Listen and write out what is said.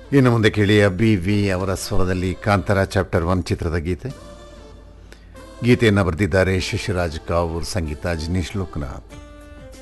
ಇನ್ನು ಮುಂದೆ ಕೇಳಿ ಅಬ್ಬಿ ವಿ ಅವರ ಸ್ವರದಲ್ಲಿ ಕಾಂತಾರ ಚಾಪ್ಟರ್ 1 ಚಿತ್ರದ ಗೀತೆಯನ್ನು ಬರೆದಿದ್ದಾರೆ ಶಶಿರಾಜ್ ಕಾವೂರ್, ಸಂಗೀತ ಜಿನೀಶ್ ಲೋಕನಾಥ್.